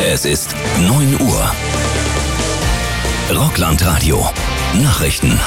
Es ist 9 Uhr. Rockland-Radio. Nachrichten.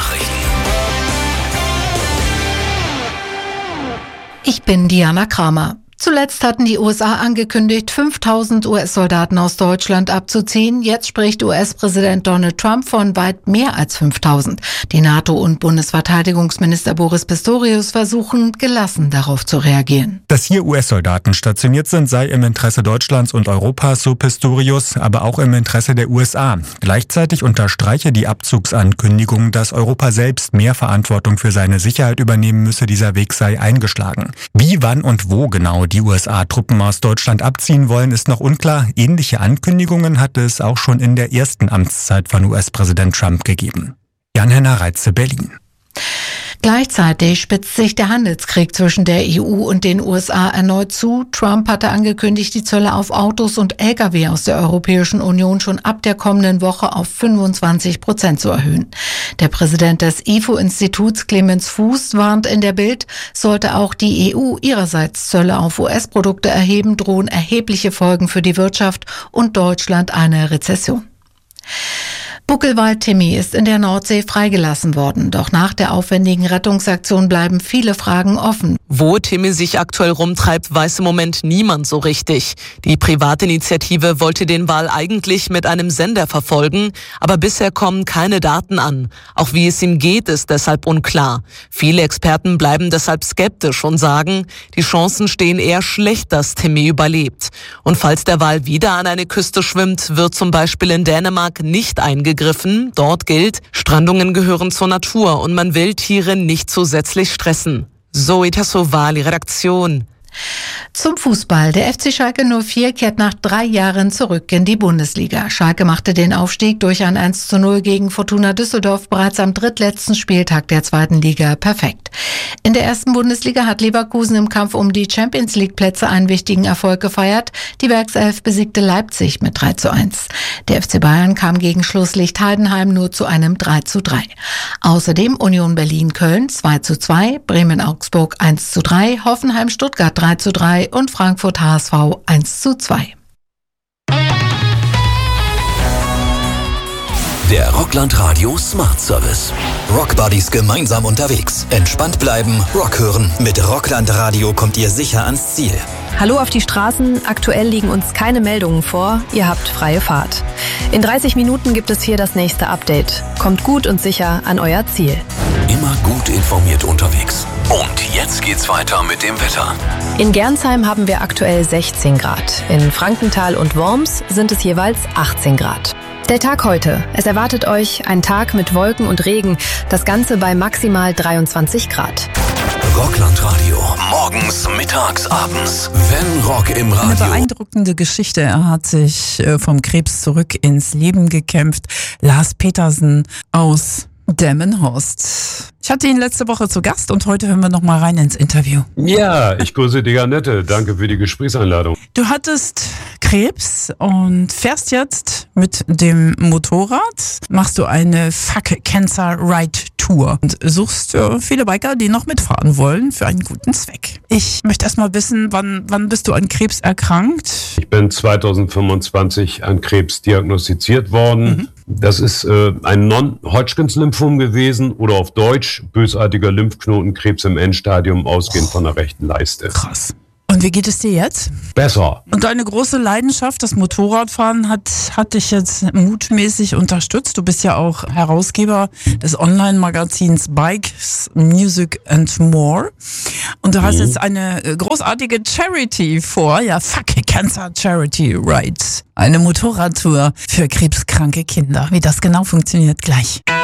Ich bin Diana Kramer. Zuletzt hatten die USA angekündigt, 5.000 US-Soldaten aus Deutschland abzuziehen. Jetzt spricht US-Präsident Donald Trump von weit mehr als 5.000. Die NATO- und Bundesverteidigungsminister Boris Pistorius versuchen, gelassen darauf zu reagieren. Dass hier US-Soldaten stationiert sind, sei im Interesse Deutschlands und Europas, so Pistorius, aber auch im Interesse der USA. Gleichzeitig unterstreiche die Abzugsankündigung, dass Europa selbst mehr Verantwortung für seine Sicherheit übernehmen müsse. Dieser Weg sei eingeschlagen. Wie, wann und wo genau die USA-Truppen aus Deutschland abziehen wollen, ist noch unklar. Ähnliche Ankündigungen hatte es auch schon in der ersten Amtszeit von US-Präsident Trump gegeben. Jan-Henner Reitze, Berlin. Gleichzeitig spitzt sich der Handelskrieg zwischen der EU und den USA erneut zu. Trump hatte angekündigt, die Zölle auf Autos und Lkw aus der Europäischen Union schon ab der kommenden Woche auf 25% zu erhöhen. Der Präsident des IFO-Instituts, Clemens Fuß, warnt in der Bild, sollte auch die EU ihrerseits Zölle auf US-Produkte erheben, drohen erhebliche Folgen für die Wirtschaft und Deutschland eine Rezession. Buckelwald Timmy ist in der Nordsee freigelassen worden. Doch nach der aufwendigen Rettungsaktion bleiben viele Fragen offen. Wo Timmy sich aktuell rumtreibt, weiß im Moment niemand so richtig. Die Privatinitiative wollte den Wal eigentlich mit einem Sender verfolgen, aber bisher kommen keine Daten an. Auch wie es ihm geht, ist deshalb unklar. Viele Experten bleiben deshalb skeptisch und sagen, die Chancen stehen eher schlecht, dass Timmy überlebt. Und falls der Wal wieder an eine Küste schwimmt, wird zum Beispiel in Dänemark nicht eingegriffen. Dort gilt, Strandungen gehören zur Natur und man will Tiere nicht zusätzlich stressen. Zoe Tassovali, Redaktion. Zum Fußball. Der FC Schalke 04 kehrt nach 3 Jahren zurück in die Bundesliga. Schalke machte den Aufstieg durch ein 1:0 gegen Fortuna Düsseldorf bereits am drittletzten Spieltag der 2. Liga perfekt. In der 1. Bundesliga hat Leverkusen im Kampf um die Champions-League-Plätze einen wichtigen Erfolg gefeiert. Die Werkself besiegte Leipzig mit 3:1. Der FC Bayern kam gegen Schlusslicht Heidenheim nur zu einem 3:3. Außerdem Union Berlin-Köln 2:2, Bremen-Augsburg 1:3, Hoffenheim-Stuttgart 3:3 und Frankfurt HSV 1:2. Der Rockland-Radio Smart Service. Rockbuddies gemeinsam unterwegs. Entspannt bleiben, Rock hören. Mit Rockland-Radio kommt ihr sicher ans Ziel. Hallo auf die Straßen. Aktuell liegen uns keine Meldungen vor. Ihr habt freie Fahrt. In 30 Minuten gibt es hier das nächste Update. Kommt gut und sicher an euer Ziel. Immer gut informiert unterwegs. Und jetzt geht's weiter mit dem Wetter. In Gernsheim haben wir aktuell 16 Grad. In Frankenthal und Worms sind es jeweils 18 Grad. Der Tag heute. Es erwartet euch ein Tag mit Wolken und Regen. Das Ganze bei maximal 23 Grad. Rockland-Radio. Morgens, mittags, abends. Wenn Rock im Radio. Eine beeindruckende Geschichte. Er hat sich vom Krebs zurück ins Leben gekämpft. Lars Petersen aus Delmenhorst. Ich hatte ihn letzte Woche zu Gast und heute hören wir noch mal rein ins Interview. Ja, ich grüße dich, Annette. Danke für die Gesprächseinladung. Du hattest Krebs und fährst jetzt mit dem Motorrad, machst du eine Fuck Cancer Ride Tour und suchst viele Biker, die noch mitfahren wollen für einen guten Zweck. Ich möchte erst mal wissen, wann bist du an Krebs erkrankt? Ich bin 2025 an Krebs diagnostiziert worden. Das ist ein Non-Hodgkins-Lymphom gewesen oder auf Deutsch bösartiger Lymphknotenkrebs im Endstadium, ausgehend von der rechten Leiste. Krass. Und wie geht es dir jetzt? Besser. Und deine große Leidenschaft, das Motorradfahren, hat dich jetzt mutmäßig unterstützt. Du bist ja auch Herausgeber des Online-Magazins Bikes, Music and More. Und du hast jetzt eine großartige Charity vor, ja, Fuck Cancer Charity Ride. Eine Motorradtour für krebskranke Kinder. Wie das genau funktioniert, gleich.